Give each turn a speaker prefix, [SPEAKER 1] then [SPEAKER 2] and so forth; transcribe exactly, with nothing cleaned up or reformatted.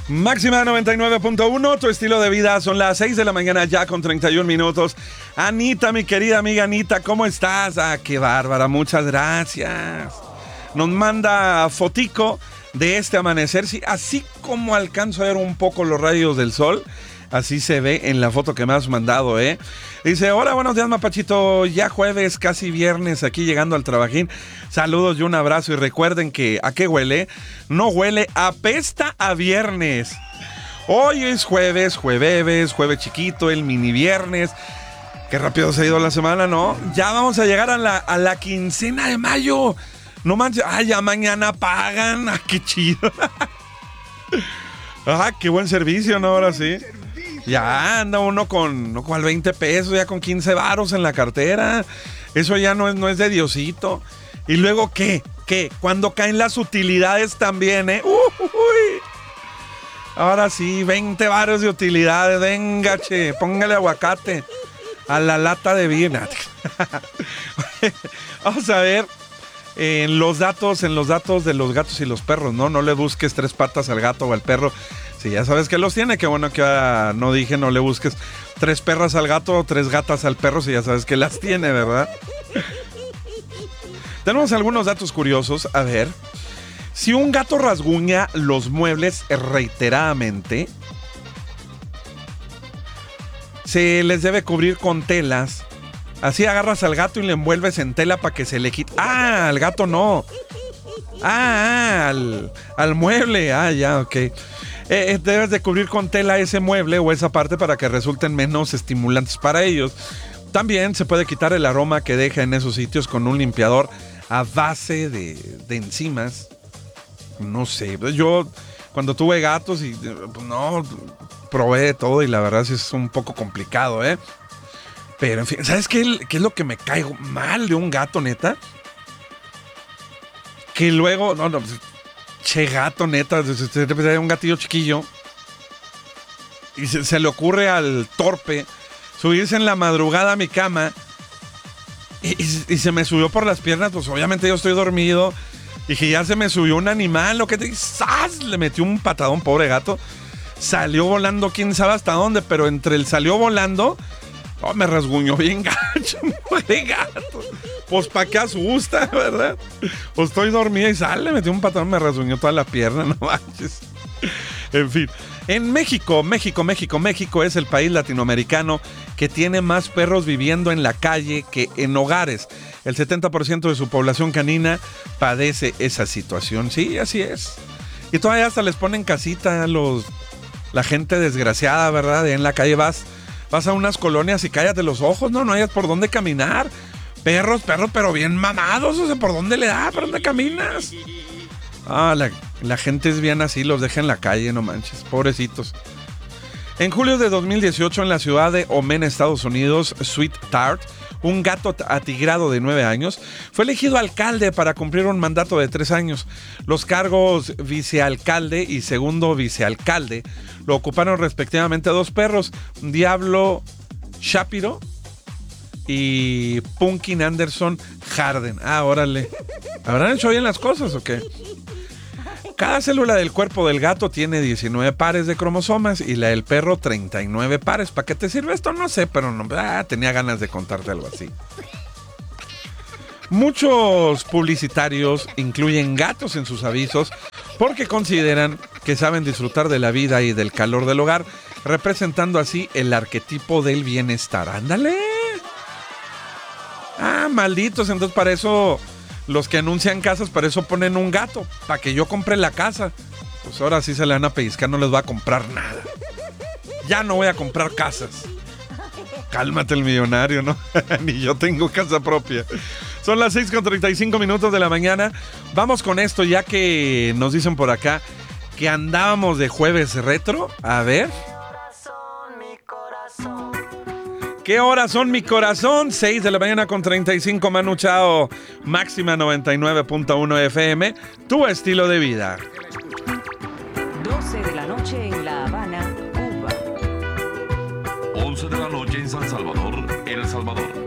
[SPEAKER 1] Máxima noventa y nueve punto uno, tu estilo de vida. Son las seis de la mañana ya con treinta y un minutos. Anita, mi querida amiga Anita, ¿cómo estás? Ah, qué bárbara, muchas gracias. Nos manda fotico de este amanecer. Sí, así como alcanzo a ver un poco los rayos del sol, así se ve en la foto que me has mandado, ¿eh? Dice, hola, buenos días, Mapachito. Ya jueves, casi viernes, aquí llegando al trabajín. Saludos y un abrazo. Y recuerden que, ¿a qué huele? No huele, apesta a viernes. Hoy es jueves, jueves, jueves chiquito, el mini viernes. Qué rápido se ha ido la semana, ¿no? Ya vamos a llegar a la, a la quincena de mayo. No manches, ah, ya mañana pagan. Ah, qué chido. Ah, qué buen servicio, ¿no? Ahora sí. Ya anda uno con, no con veinte pesos, ya con quince varos en la cartera. Eso ya no es, no es de Diosito. Y luego, ¿qué? ¿Qué? Cuando caen las utilidades también, ¿eh? Uy. Ahora sí, veinte varos de utilidades. Venga, che, póngale aguacate a la lata de vino. Vamos a ver en los datos, en los datos de los gatos y los perros, ¿no? No le busques tres patas al gato o al perro. Si ya sabes que los tiene, qué bueno que ah, no dije no le busques tres perras al gato o tres gatas al perro, si ya sabes que las tiene, ¿verdad? Tenemos algunos datos curiosos. A ver, si un gato rasguña los muebles reiteradamente, se les debe cubrir con telas. Así agarras al gato y le envuelves en tela para que se le quite. Ah, al gato no. Ah, ah al, al mueble. Ah, ya, ok. Eh, debes de cubrir con tela ese mueble o esa parte para que resulten menos estimulantes para ellos. También se puede quitar el aroma que deja en esos sitios con un limpiador a base de, de enzimas. No sé, yo cuando tuve gatos y pues no, probé de todo y la verdad sí es un poco complicado, ¿eh? Pero en fin, ¿sabes qué, qué es lo que me cae mal de un gato, neta? Que luego, no, no, che gato, neta, hay un gatillo chiquillo y se, se le ocurre al torpe subirse en la madrugada a mi cama y, y, y se me subió por las piernas, pues obviamente yo estoy dormido y que ya se me subió un animal, lo que te ¡zas! Le metió un patadón, pobre gato, salió volando quién sabe hasta dónde, pero entre el salió volando, oh, me rasguñó bien gacho, pobre gato. Pues pa' qué asusta, ¿verdad? Pues estoy dormida y sale, metió un patadón, me rasguñó toda la pierna, no manches. En fin, en México, México, México, México es el país latinoamericano que tiene más perros viviendo en la calle que en hogares. El setenta por ciento de su población canina padece esa situación. Sí, así es. Y todavía hasta les ponen casita a los, la gente desgraciada, ¿verdad? Y en la calle vas, vas a unas colonias y cállate los ojos, ¿no? No hayas por dónde caminar. Perros, perros, pero bien mamados, o sea, ¿por dónde le da? ¿Por dónde caminas? Ah, la, la gente es bien así, los deja en la calle, no manches, pobrecitos. En julio de dos mil dieciocho, en la ciudad de Omen, Estados Unidos, Sweet Tart, un gato atigrado de nueve años, fue elegido alcalde para cumplir un mandato de tres años. Los cargos vicealcalde y segundo vicealcalde lo ocuparon respectivamente dos perros, Diablo Shapiro y Punkin Anderson Harden. Ah, órale. ¿Habrán hecho bien las cosas o qué? Cada célula del cuerpo del gato tiene diecinueve pares de cromosomas y la del perro treinta y nueve pares. ¿Para qué te sirve esto? No sé, pero no, ah, tenía ganas de contarte algo así. Muchos publicitarios incluyen gatos en sus avisos porque consideran que saben disfrutar de la vida y del calor del hogar, representando así el arquetipo del bienestar. ¡Ándale! Ah, malditos, entonces para eso los que anuncian casas, para eso ponen un gato, para que yo compre la casa. Pues ahora sí se le van a pellizcar, no les va a comprar nada. Ya no voy a comprar casas. Cálmate el millonario, ¿no? Ni yo tengo casa propia. Son las seis con treinta y cinco minutos de la mañana. Vamos con esto, ya que nos dicen por acá que andábamos de jueves retro. A ver. ¿Qué horas son, mi corazón? seis de la mañana con treinta y cinco, Manu Chao. Máxima noventa y nueve punto uno F M. Tu estilo de vida.
[SPEAKER 2] doce de la noche en La Habana, Cuba.
[SPEAKER 3] once de la noche en San Salvador, El Salvador.